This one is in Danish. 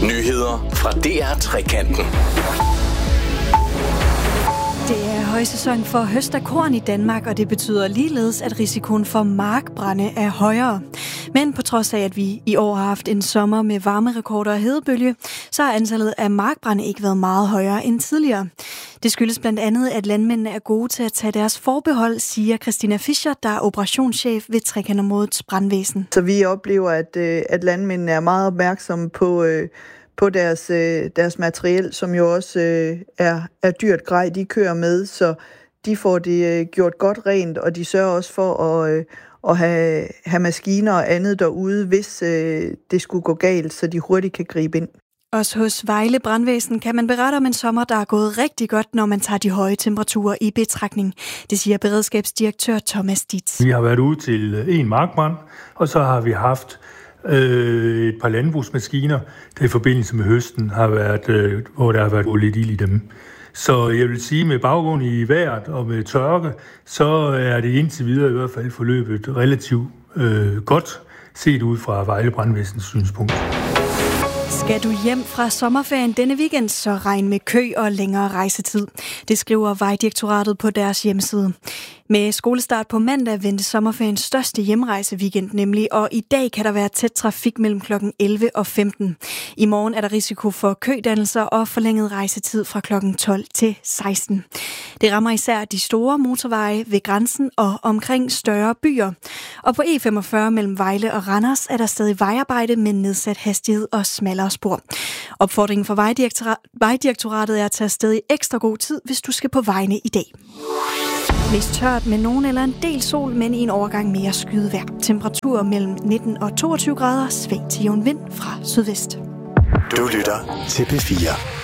Nyheder fra DR Trekanten. Det er højsæson for høst af korn i Danmark, og det betyder ligeledes, at risikoen for markbrænde er højere. Men på trods af, at vi i år har haft en sommer med varmerekorder og hedebølge, så har antallet af markbrænde ikke været meget højere end tidligere. Det skyldes blandt andet, at landmændene er gode til at tage deres forbehold, siger Christina Fischer, der er operationschef ved Trekantområdets brandvæsen. Så vi oplever, at landmændene er meget opmærksomme på deres materiel, som jo også er dyrt grej, de kører med, så de får det gjort godt rent, og de sørger også for at have maskiner og andet derude, hvis det skulle gå galt, så de hurtigt kan gribe ind. Også hos Vejle Brandvæsen kan man berette om en sommer, der er gået rigtig godt, når man tager de høje temperaturer i betragtning. Det siger beredskabsdirektør Thomas Ditz. Vi har været ude til en markbrand, og så har vi haft et par landbrugsmaskiner, der i forbindelse med høsten har været, hvor der har været lidt ild i dem. Så jeg vil sige, med baggrund i vejret og med tørke, så er det indtil videre i hvert fald forløbet relativt godt, set ud fra Vejle Brandvæsens synspunkt. Skal du hjem fra sommerferien denne weekend, så regn med kø og længere rejsetid. Det skriver Vejdirektoratet på deres hjemmeside. Med skolestart på mandag ventes sommerferiens største hjemrejseweekend nemlig, og i dag kan der være tæt trafik mellem kl. 11 og 15. I morgen er der risiko for kødannelser og forlænget rejsetid fra kl. 12 til 16. Det rammer især de store motorveje ved grænsen og omkring større byer. Og på E45 mellem Vejle og Randers er der stadig vejarbejde med nedsat hastighed og smallere spor. Opfordringen fra Vejdirektoratet er at tage afsted i ekstra god tid, hvis du skal på vejene i dag. Mest tørt med nogen eller en del sol, men i en overgang mere skydevejr. Temperaturer mellem 19 og 22 grader, svag til jævn vind fra sydvest. Du lytter til P4.